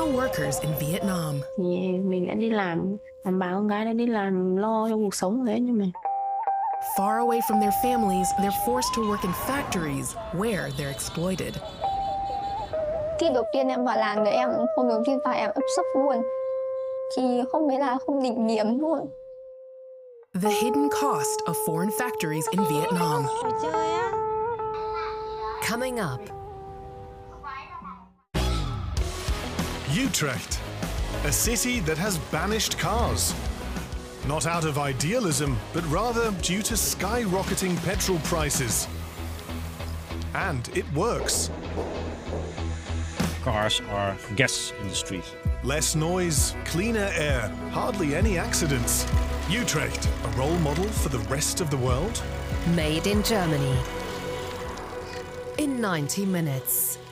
workers in Vietnam. Thì mình đã đi làm bà con gái đã đi làm lo cho cuộc sống thế nhưng mà Far away from their families, they're forced to work in factories where they're exploited. Khi đầu tiên em vào làng thì em hôm đầu tiên vào em ấp sấp luôn. Thì không biết là không định điểm luôn. The hidden cost of foreign factories in Vietnam. Coming up. Utrecht, a city that has banished cars. Not out of idealism, but rather due to skyrocketing petrol prices. And it works. Cars are gas industries. Less noise, cleaner air, hardly any accidents. Utrecht, a role model for the rest of the world? Made in Germany. In 90 minutes.